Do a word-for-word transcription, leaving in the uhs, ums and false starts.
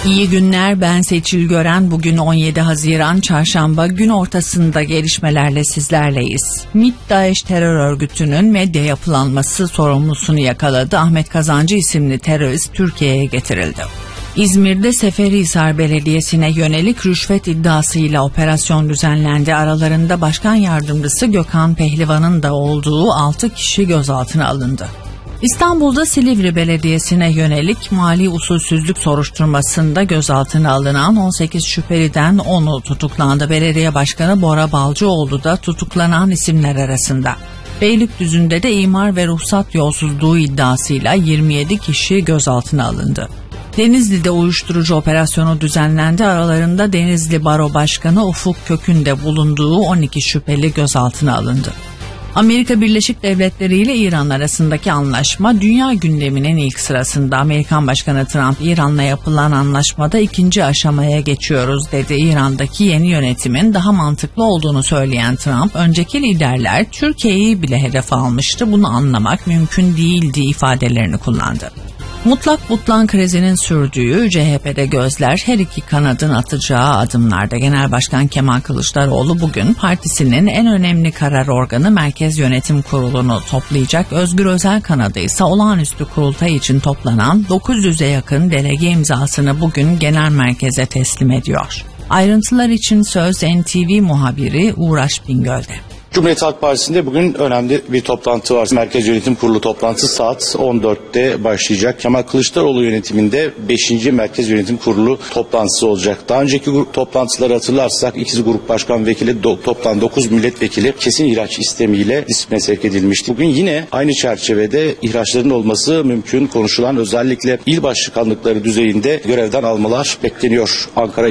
İyi günler, ben Seçil Gören. Bugün on yedi Haziran Çarşamba, gün ortasında gelişmelerle sizlerleyiz. MİT, DAEŞ terör örgütünün medya yapılanması sorumlusunu yakaladı. Ahmet Kazancı isimli terörist Türkiye'ye getirildi. İzmir'de Seferihisar Belediyesi'ne yönelik rüşvet iddiasıyla operasyon düzenlendi. Aralarında Başkan Yardımcısı Gökhan Pehlivan'ın da olduğu altı kişi gözaltına alındı. İstanbul'da Silivri Belediyesi'ne yönelik mali usulsüzlük soruşturmasında gözaltına alınan on sekiz şüpheliden onu tutuklandı. Belediye Başkanı Bora Balcıoğlu da tutuklanan isimler arasında. Beylikdüzü'nde de imar ve ruhsat yolsuzluğu iddiasıyla yirmi yedi kişi gözaltına alındı. Denizli'de uyuşturucu operasyonu düzenlendi. Aralarında Denizli Baro Başkanı Ufuk Kök'ün de bulunduğu on iki şüpheli gözaltına alındı. Amerika Birleşik Devletleri ile İran arasındaki anlaşma dünya gündeminin ilk sırasında. Amerikan Başkanı Trump, İran'la yapılan anlaşmada ikinci aşamaya geçiyoruz dedi. İran'daki yeni yönetimin daha mantıklı olduğunu söyleyen Trump, önceki liderler Türkiye'yi bile hedef almıştı, bunu anlamak mümkün değildi ifadelerini kullandı. Mutlak butlan krizinin sürdüğü C H P'de gözler her iki kanadın atacağı adımlarda. Genel Başkan Kemal Kılıçdaroğlu bugün partisinin en önemli karar organı Merkez Yönetim Kurulu'nu toplayacak. Özgür Özel kanadı ise olağanüstü kurultay için toplanan dokuz yüze yakın delege imzasını bugün genel merkeze teslim ediyor. Ayrıntılar için söz N T V muhabiri Uğraş Bingöl'de. Cumhuriyet Halk Partisi'nde bugün önemli bir toplantı var. Merkez Yönetim Kurulu toplantısı saat on dörtte başlayacak. Kemal Kılıçdaroğlu yönetiminde beşinci Merkez Yönetim Kurulu toplantısı olacak. Daha önceki toplantıları hatırlarsak ikiz grup başkan vekili do- toplam dokuz milletvekili kesin ihraç istemiyle disipline sevk edilmişti. Bugün yine aynı çerçevede ihraçların olması mümkün konuşulan, özellikle il başkanlıkları düzeyinde görevden almalar bekleniyor. Ankara